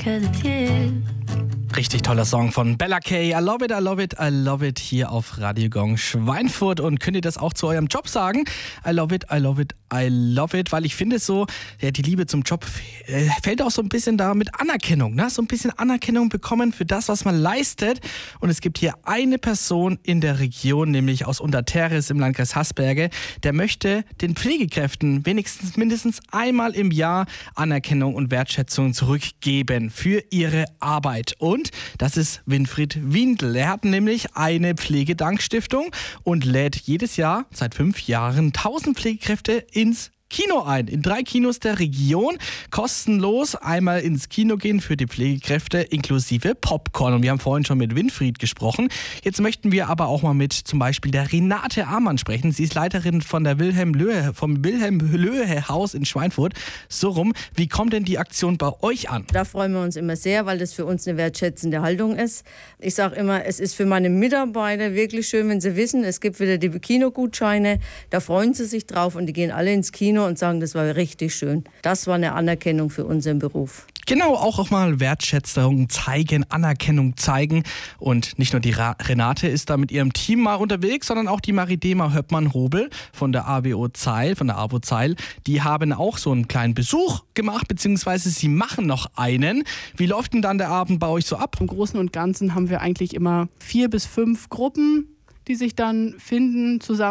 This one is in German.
'cause it's you. Richtig toller Song von Bella K. I love it, I love it, I love it hier auf Radio Gong Schweinfurt. Und könnt ihr das auch zu eurem Job sagen? I love it, I love it, I love it. Weil ich finde so, ja, die Liebe zum Job fällt auch so ein bisschen da mit Anerkennung. Ne? So ein bisschen Anerkennung bekommen für das, was man leistet. Und es gibt hier eine Person in der Region, nämlich aus Unterterres im Landkreis Hasberge, der möchte den Pflegekräften mindestens einmal im Jahr Anerkennung und Wertschätzung zurückgeben für ihre Arbeit. Und das ist Winfried Windel. Er hat nämlich eine Pflegedankstiftung und lädt jedes Jahr seit 5 Jahren 1000 Pflegekräfte ins Kino ein. In 3 Kinos der Region. Kostenlos einmal ins Kino gehen für die Pflegekräfte inklusive Popcorn. Und wir haben vorhin schon mit Winfried gesprochen. Jetzt möchten wir aber auch mal mit zum Beispiel der Renate Amann sprechen. Sie ist Leiterin von der vom Wilhelm-Löhe-Haus in Schweinfurt. So rum. Wie kommt denn die Aktion bei euch an? Da freuen wir uns immer sehr, weil das für uns eine wertschätzende Haltung ist. Ich sage immer, es ist für meine Mitarbeiter wirklich schön, wenn sie wissen, es gibt wieder die Kinogutscheine. Da freuen sie sich drauf und die gehen alle ins Kino und sagen, das war richtig schön. Das war eine Anerkennung für unseren Beruf. Genau, auch mal Wertschätzung zeigen, Anerkennung zeigen. Und nicht nur die Renate ist da mit ihrem Team mal unterwegs, sondern auch die Maridema Höppmann-Hobel von der AWO Zeil, die haben auch so einen kleinen Besuch gemacht, beziehungsweise sie machen noch einen. Wie läuft denn dann der Abend bei euch so ab? Im Großen und Ganzen haben wir eigentlich immer 4 bis 5 Gruppen, die sich dann finden, zusammen